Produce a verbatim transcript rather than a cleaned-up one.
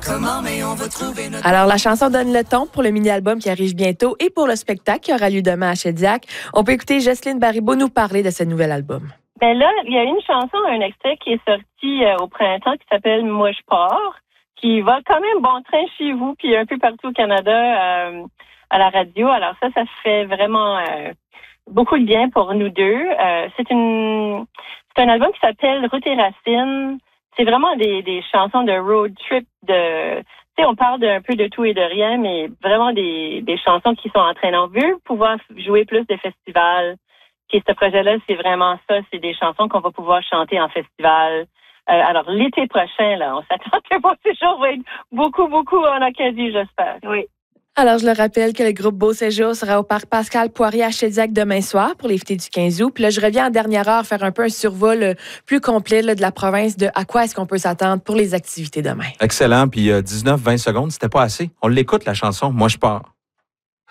comment, mais on va trouver notre... Alors, la chanson donne le ton pour le mini-album qui arrive bientôt et pour le spectacle qui aura lieu demain à Shediac. On peut écouter Jocelyne Baribeau nous parler de ce nouvel album. Ben là, il y a une chanson, un extrait qui est sorti euh, au printemps qui s'appelle « Moi je pars », qui va quand même bon train chez vous, puis un peu partout au Canada euh, à la radio. Alors ça, ça fait vraiment euh, beaucoup de bien pour nous deux. Euh, c'est une, c'est un album qui s'appelle « Route et Racines ». C'est vraiment des, des chansons de road trip, de, tu sais, on parle d'un peu de tout et de rien, mais vraiment des, des chansons qui sont entraînantes. On veut pouvoir jouer plus de festivals. Puis ce projet-là, c'est vraiment ça. C'est des chansons qu'on va pouvoir chanter en festival. Euh, alors, l'été prochain, là, on s'attend que Beau Séjour va être beaucoup, beaucoup en Acadie, j'espère. Oui. Alors, je le rappelle que le groupe Beau Séjour sera au parc Pascal Poirier à Shediac demain soir pour les fêtes du quinze août. Puis là, je reviens en dernière heure faire un peu un survol euh, plus complet là, de la province de à quoi est-ce qu'on peut s'attendre pour les activités demain. Excellent. Puis euh, dix-neuf vingt secondes, c'était pas assez. On l'écoute, la chanson. Moi, je pars.